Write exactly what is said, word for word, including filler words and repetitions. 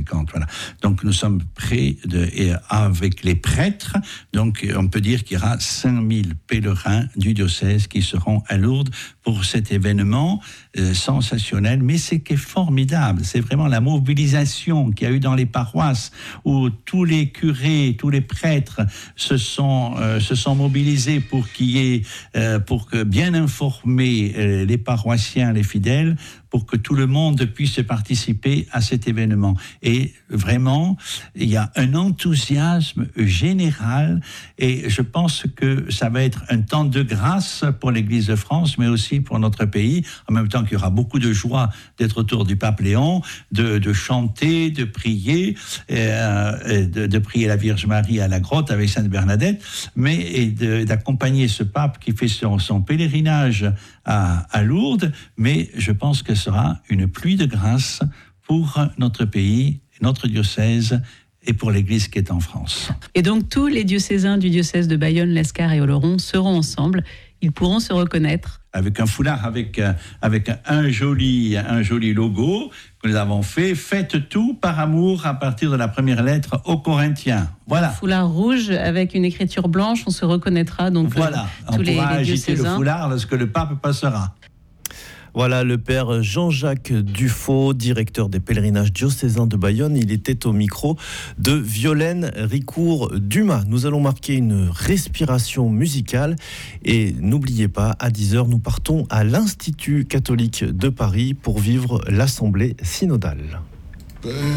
cinquante. Voilà. Donc nous sommes prêts de, et avec les prêtres. Donc on peut dire qu'il y aura cinq mille pèlerins du diocèse qui seront à Lourdes pour cet événement euh, sensationnel. Mais ce qui est formidable, c'est vraiment la mobilisation qu'il y a eu dans les paroisses où tous les curés, tous les prêtres se sont euh, se sont mobilisés pour qu'il y ait euh, pour que bien informer euh, les paroissiens, les fidèles, pour que tout le monde puisse participer à cet événement. Et vraiment, il y a un enthousiasme général et je pense que ça va être un temps de grâce pour l'Église de France, mais aussi pour notre pays, en même temps qu'il y aura beaucoup de joie d'être autour du pape Léon, de, de chanter, de prier, euh, de, de prier la Vierge Marie à la grotte avec Sainte Bernadette, mais et de, d'accompagner ce pape qui fait son, son pèlerinage à, à Lourdes, mais je pense que ce sera une pluie de grâce pour notre pays, notre diocèse et pour l'Église qui est en France. Et donc tous les diocésains du diocèse de Bayonne, l'Escar et Oloron seront ensemble. Ils pourront se reconnaître. Avec un foulard, avec, avec un, joli, un joli logo que nous avons fait. Faites tout par amour à partir de la première lettre aux Corinthiens. Voilà. Un foulard rouge avec une écriture blanche, on se reconnaîtra. Donc voilà, euh, tous on les, pourra les agiter le foulard lorsque le pape passera. Voilà le père Jean-Jacques Dufaux, directeur des pèlerinages diocésains de Bayonne. Il était au micro de Violaine Ricourt-Dumas. Nous allons marquer une respiration musicale et n'oubliez pas, à dix heures, nous partons à l'Institut catholique de Paris pour vivre l'Assemblée synodale.